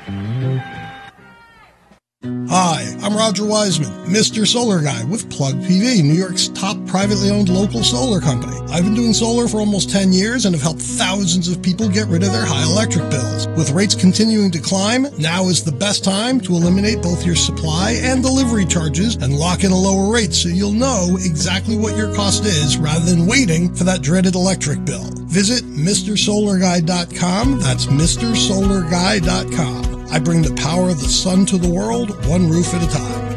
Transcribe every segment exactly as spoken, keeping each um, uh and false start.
Hi, I'm Roger Wiseman, Mister Solar Guy with Plug P V, New York's top privately owned local solar company. I've been doing solar for almost ten years and have helped thousands of people get rid of their high electric bills. With rates continuing to climb, now is the best time to eliminate both your supply and delivery charges and lock in a lower rate so you'll know exactly what your cost is rather than waiting for that dreaded electric bill. Visit Mister Solar Guy dot com. That's Mister Solar Guy dot com. I bring the power of the sun to the world, one roof at a time.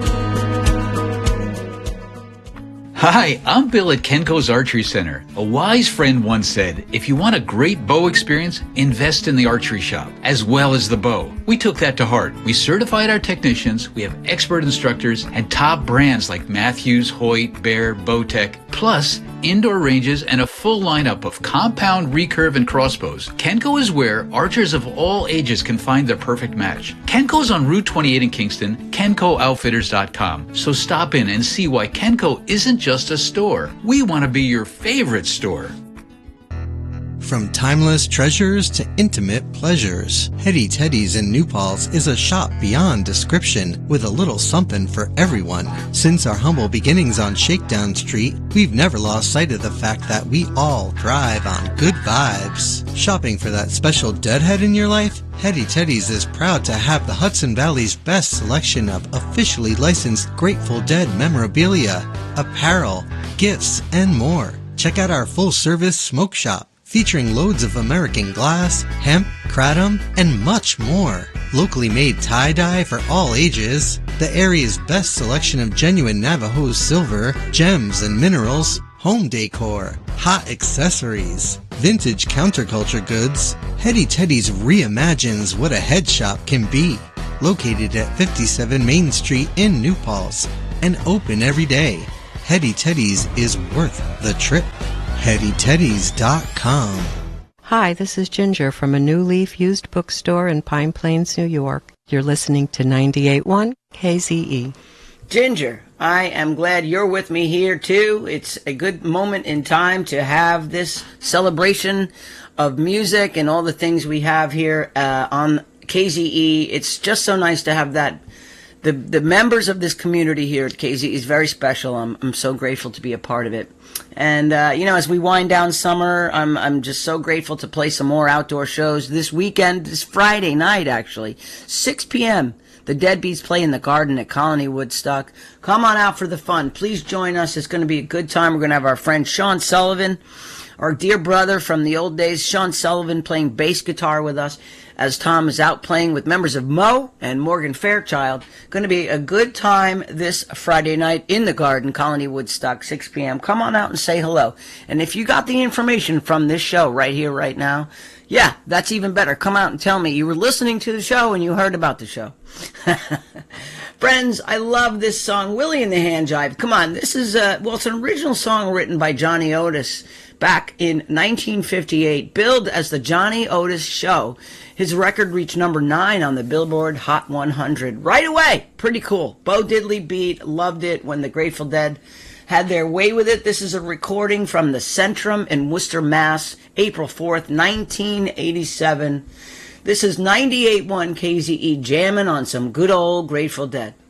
Hi, I'm Bill at Kenko's Archery Center. A wise friend once said, if you want a great bow experience, invest in the archery shop, as well as the bow. We took that to heart. We certified our technicians, we have expert instructors, and top brands like Matthews, Hoyt, Bear, Bowtech, plus indoor ranges and a full lineup of compound, recurve, and crossbows. Kenko is where archers of all ages can find their perfect match. Kenko's on Route twenty-eight in Kingston, Kenko Outfitters dot com. So stop in and see why Kenko isn't just a store. We want to be your favorite store. From timeless treasures to intimate pleasures, Hetty Teddy's in New Paltz is a shop beyond description with a little something for everyone. Since our humble beginnings on Shakedown Street, we've never lost sight of the fact that we all thrive on good vibes. Shopping for that special deadhead in your life? Hetty Teddy's is proud to have the Hudson Valley's best selection of officially licensed Grateful Dead memorabilia, apparel, gifts, and more. Check out our full-service smoke shop, featuring loads of American glass, hemp, kratom, and much more. Locally made tie-dye for all ages, the area's best selection of genuine Navajo silver, gems and minerals, home decor, hot accessories, vintage counterculture goods. Hetty Teddy's reimagines what a head shop can be. Located at fifty-seven Main Street in New Paltz and open every day. Hetty Teddy's is worth the trip. Hetty Teddy's dot com. Hi, this is Ginger from a New Leaf used bookstore in Pine Plains, New York. You're listening to ninety-eight point one K Z E. Ginger, I am glad you're with me here too. It's a good moment in time to have this celebration of music and all the things we have here uh, on K Z E. It's just so nice to have that. The the members of this community here at K Z E is very special. I'm I'm so grateful to be a part of it. And uh, you know, as we wind down summer, I'm I'm just so grateful to play some more outdoor shows this weekend. This Friday night, actually, six p.m. The Deadbeats play in the Garden at Colony Woodstock. Come on out for the fun. Please join us. It's going to be a good time. We're going to have our friend Sean Sullivan, our dear brother from the old days, Sean Sullivan, playing bass guitar with us, as Tom is out playing with members of Mo and Morgan Fairchild. Going to be a good time this Friday night in the Garden, Colony Woodstock, six p.m. Come on out and say hello. And if you got the information from this show right here, right now, yeah, that's even better. Come out and tell me you were listening to the show and you heard about the show. Friends, I love this song, Willie and the Hand Jive. Come on, this is, uh, well, it's an original song written by Johnny Otis back in nineteen fifty-eight, billed as the Johnny Otis Show. His record reached number nine on the Billboard Hot one hundred right away. Pretty cool. Bo Diddley beat, loved it when the Grateful Dead had their way with it. This is a recording from the Centrum in Worcester, Mass, April fourth, nineteen eighty-seven. This is ninety-eight point one K Z E jamming on some good old Grateful Dead.